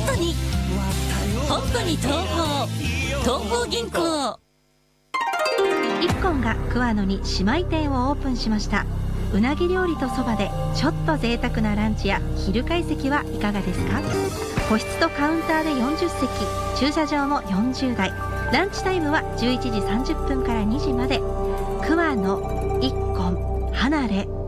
トに東方銀行。 イッコンが桑野に姉妹店をオープンしました。うなぎ料理とそばでちょっと贅沢なランチや昼会席はいかがですか？個室とカウンターで40席、駐車場も40台。ランチタイムは11時30分から2時まで。桑野、イッコン、離れ。